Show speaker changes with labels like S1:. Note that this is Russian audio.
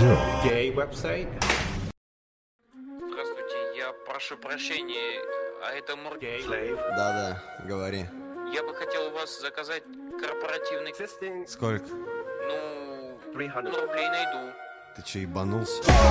S1: ждем.
S2: Гей-веб-сайт.
S3: Здравствуйте, я прошу прощения, а это Мургей?
S4: Да-да, говори.
S3: Я бы хотел у вас заказать корпоративный...
S4: Сколько?
S3: Ну, рублей найду.
S4: Ты че, ебанулся?